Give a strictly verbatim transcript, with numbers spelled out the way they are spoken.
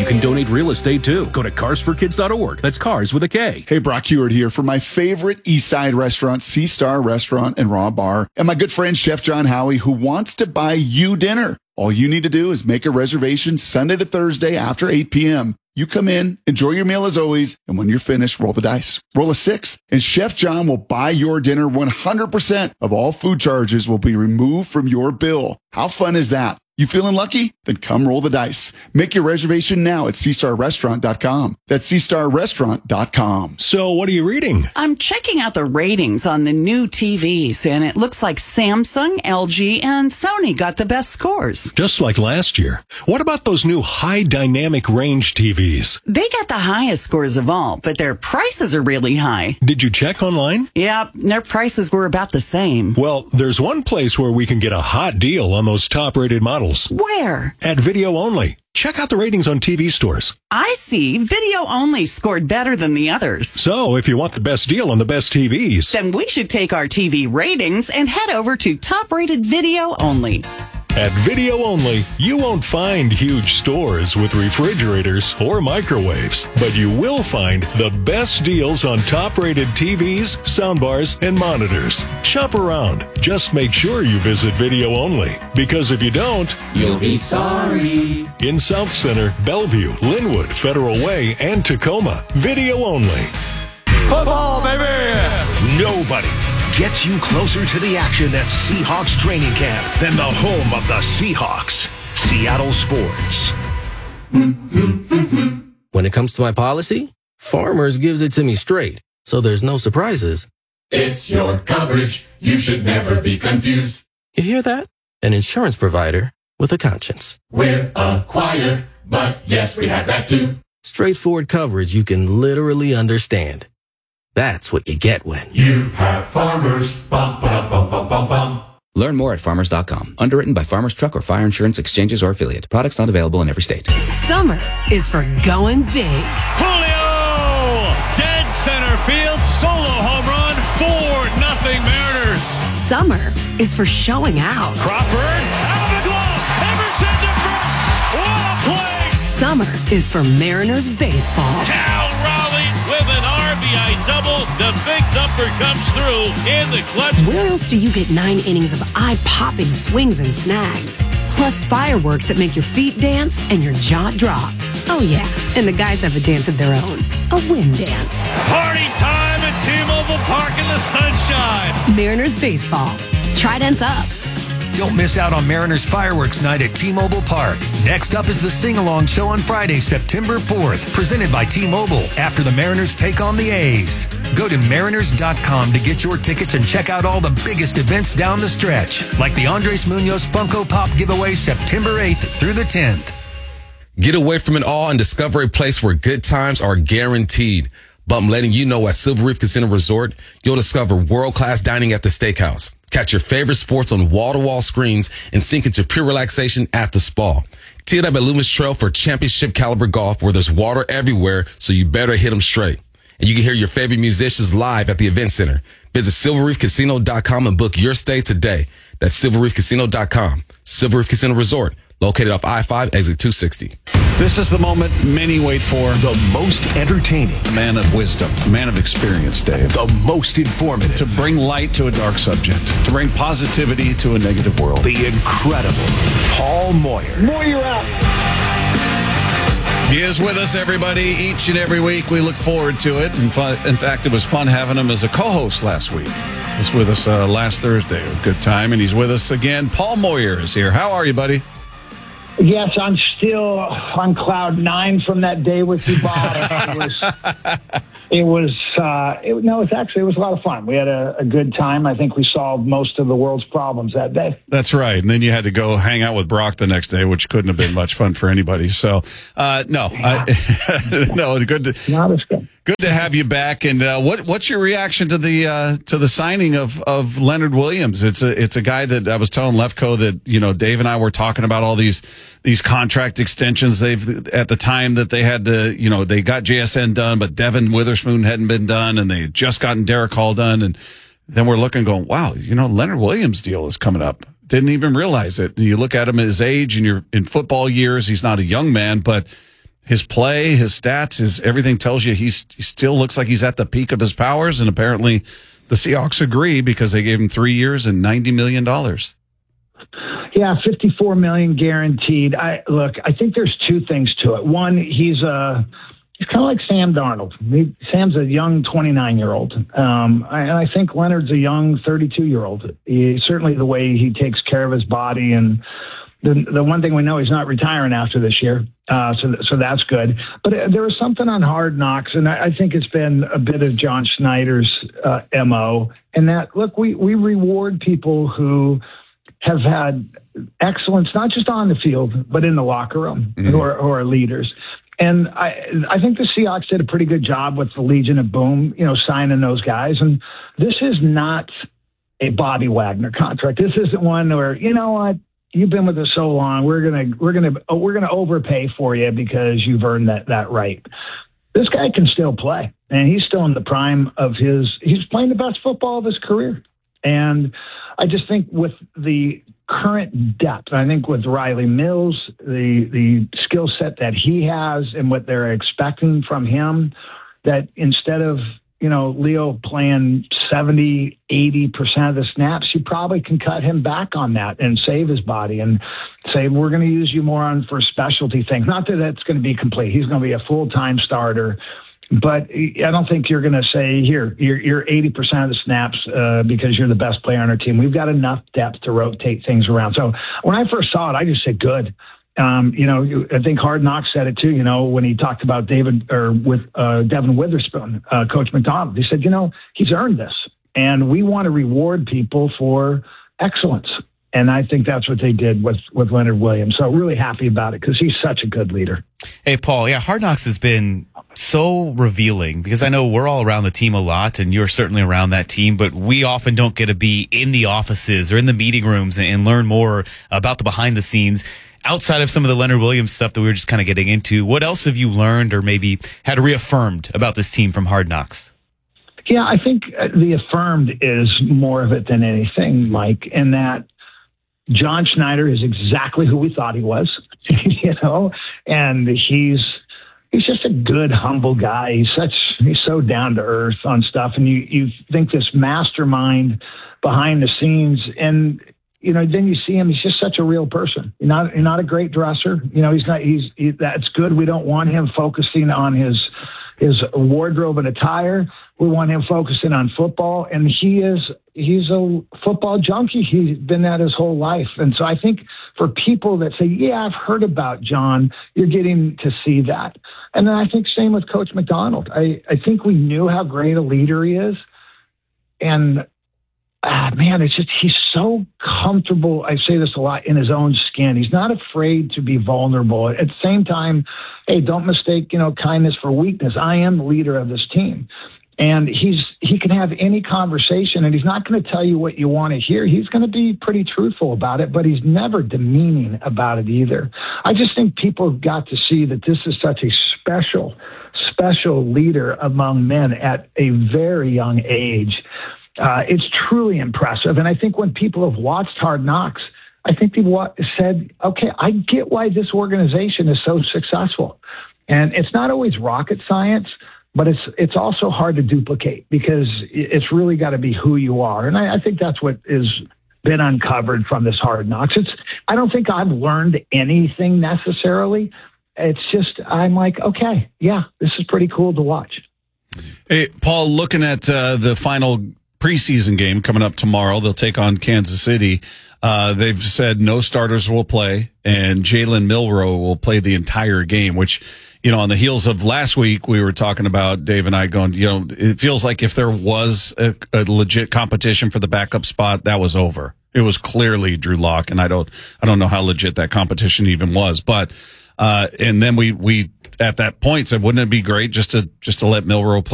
can donate real estate too. Go to cars for kids dot org. That's cars with a K. Hey, Brock Heward here for my favorite East Side restaurant, Sea Star Restaurant and Raw Bar, and my good friend Chef John Howie, who wants to buy you dinner. All you need to do is make a reservation Sunday to Thursday after eight p.m. You come in, enjoy your meal as always, and when you're finished, roll the dice. Roll a six, and Chef John will buy your dinner. one hundred percent of all food charges will be removed from your bill. How fun is that? You feeling lucky? Then come roll the dice. Make your reservation now at sea star restaurant dot com. That's sea star restaurant dot com. So what are you reading? I'm checking out the ratings on the new T Vs, and it looks like Samsung, L G, and Sony got the best scores. Just like last year. What about those new high dynamic range T Vs? They got the highest scores of all, but their prices are really high. Did you check online? Yeah, their prices were about the same. Well, there's one place where we can get a hot deal on those top-rated models. Where? At Video Only. Check out the ratings on T V stores. I see. Video Only scored better than the others. So, if you want the best deal on the best T Vs, then we should take our T V ratings and head over to top-rated Video Only. At Video Only, you won't find huge stores with refrigerators or microwaves, but you will find the best deals on top-rated T Vs, soundbars, and monitors. Shop around. Just make sure you visit Video Only, because if you don't, you'll be sorry. In South Center, Bellevue, Linwood, Federal Way, and Tacoma, Video Only. Football, baby! Nobody gets you closer to the action at Seahawks training camp than the home of the Seahawks, Seattle Sports. When it comes to my policy, Farmers gives it to me straight, so there's no surprises. It's your coverage. You should never be confused. You hear that? An insurance provider with a conscience. We're a choir, but yes, we have that too. Straightforward coverage you can literally understand. That's what you get when you have Farmers. Bum, bum, bum, bum, bum, bum. Learn more at farmers dot com. Underwritten by Farmers Truck or Fire Insurance Exchanges or affiliate. Products not available in every state. Summer is for going big. Julio! Dead center field. Solo home run. four nothing Mariners. Summer is for showing out. Crawford out of the glove. Emerson to first. What a play! Summer is for Mariners baseball. Cal Raleigh with an R B I double. The big thumper comes through in the clutch. Where else do you get nine innings of eye-popping swings and snags? Plus fireworks that make your feet dance and your jaw drop. Oh yeah, and the guys have a dance of their own. A wind dance. Party time at T-Mobile Park in the sunshine. Mariners baseball. Trident's up. Don't miss out on Mariners Fireworks Night at T-Mobile Park. Next up is the sing-along show on Friday, September fourth, presented by T-Mobile after the Mariners take on the A's. Go to mariners dot com to get your tickets and check out all the biggest events down the stretch, like the Andres Munoz Funko Pop giveaway September eighth through the tenth. Get away from it all and discover a place where good times are guaranteed. But I'm letting you know at Silver Reef Casino Resort, you'll discover world-class dining at the steakhouse. Catch your favorite sports on wall-to-wall screens and sink into pure relaxation at the spa. Tee it up at Loomis Trail for championship caliber golf where there's water everywhere, so you better hit them straight. And you can hear your favorite musicians live at the event center. Visit silver reef casino dot com and book your stay today. That's silver reef casino dot com. Silver Reef Casino Resort, located off I five, exit two sixty. This is the moment many wait for. The most entertaining. A man of wisdom. A man of experience, Dave. The most informative. To bring light to a dark subject. To bring positivity to a negative world. The incredible Paul Moyer. Moyer out. He is with us, everybody, each and every week. We look forward to it. In, fun, in fact, it was fun having him as a co-host last week. He was with us uh, last Thursday. A good time, and he's with us again. Paul Moyer is here. How are you, buddy? Yes, I'm still on cloud nine from that day with you, Bob. It was, it was uh, it, no, it's actually, it was a lot of fun. We had a, a good time. I think we solved most of the world's problems that day. That's right. And then you had to go hang out with Brock the next day, which couldn't have been much fun for anybody. So, uh, no, yeah. I, no, good to, Not as good. Good to have you back. And uh, what what's your reaction to the uh, to the signing of, of Leonard Williams? It's a it's a guy that I was telling Lefko that, you know, Dave and I were talking about all these these contract extensions. They've at the time that they had to, you know, they got J S N done, but Devin Witherspoon hadn't been done, and they had just gotten Derek Hall done, and then we're looking, going, wow, you know, Leonard Williams' deal is coming up. Didn't even realize it. And you look at him at his age, and you're in football years, he's not a young man, but his play, his stats, his everything tells you he's he still looks like he's at the peak of his powers, and apparently the Seahawks agree because they gave him three years and ninety million dollars. Yeah, fifty-four million dollars guaranteed. I look, I think there's two things to it. One, he's a he's kind of like Sam Darnold. He, Sam's a young twenty-nine-year-old, um, and I think Leonard's a young thirty-two-year-old. He, certainly, the way he takes care of his body, and the the one thing we know, he's not retiring after this year, uh, so so that's good. But uh, there was something on Hard Knocks, and I, I think it's been a bit of John Schneider's uh, M O, and that look, we we reward people who have had excellence, not just on the field, but in the locker room, mm-hmm. who, are, who are leaders. And I I think the Seahawks did a pretty good job with the Legion of Boom, you know, signing those guys. And this is not a Bobby Wagner contract. This isn't one where, you know what, you've been with us so long, we're gonna we're gonna we're gonna overpay for you because you've earned that that right. This guy can still play, and he's still in the prime of his. He's playing the best football of his career. And I just think with the current depth, I think with Riley Mills, the the skill set that he has and what they're expecting from him, that instead of, you know, Leo playing seventy, eighty percent of the snaps, you probably can cut him back on that and save his body and say, we're going to use you more on for specialty things. Not that that's going to be complete. He's going to be a full-time starter. But I don't think you're going to say, here, you're, you're eighty percent of the snaps uh, because you're the best player on our team. We've got enough depth to rotate things around. So when I first saw it, I just said, good. Um, you know, I think Hard Knocks said it too, you know, when he talked about David or with uh, Devin Witherspoon, uh, Coach McDonald. He said, you know, he's earned this. And we want to reward people for excellence. And I think that's what they did with, with Leonard Williams. So really happy about it because he's such a good leader. Hey, Paul, yeah, Hard Knocks has been so revealing because I know we're all around the team a lot and you're certainly around that team, but we often don't get to be in the offices or in the meeting rooms and, and learn more about the behind the scenes. Outside of some of the Leonard Williams stuff that we were just kind of getting into, what else have you learned or maybe had reaffirmed about this team from Hard Knocks? Yeah, I think the affirmed is more of it than anything, Mike, in that John Schneider is exactly who we thought he was, you know, and he's he's just a good, humble guy. He's such he's so down to earth on stuff, and you you think this mastermind behind the scenes, and you know, then you see him. He's just such a real person. You're not you're not a great dresser. You know, he's not. He's he, that's good. We don't want him focusing on his his wardrobe and attire. We want him focusing on football, and he is he's a football junkie. He's been that his whole life. And so I think for people that say, yeah, I've heard about John, you're getting to see that. And then I think same with Coach McDonald. I, I think we knew how great a leader he is. And ah, man, it's just he's so comfortable. I say this a lot, in his own skin. He's not afraid to be vulnerable. At the same time, hey, don't mistake, you know, kindness for weakness. I am the leader of this team. And he's he can have any conversation, and he's not going to tell you what you want to hear. He's going to be pretty truthful about it, but he's never demeaning about it either. I just think people have got to see that this is such a special, special leader among men at a very young age. Uh, it's truly impressive. And I think when people have watched Hard Knocks, I think they've wa- said, okay, I get why this organization is so successful. And it's not always rocket science, but it's it's also hard to duplicate because it's really got to be who you are. And I, I think that's what has been uncovered from this Hard Knocks. It's I don't think I've learned anything necessarily. It's just I'm like, okay, yeah, this is pretty cool to watch. Hey, Paul, looking at uh, the final preseason game coming up tomorrow, they'll take on Kansas City. Uh, they've said no starters will play, and Jalen Milroe will play the entire game, which, you know, on the heels of last week, we were talking about, Dave and I going, you know, it feels like if there was a, a legit competition for the backup spot, that was over. It was clearly Drew Lock, and I don't, I don't know how legit that competition even was, but, uh, and then we, we, at that point said, wouldn't it be great just to, just to let Milroe play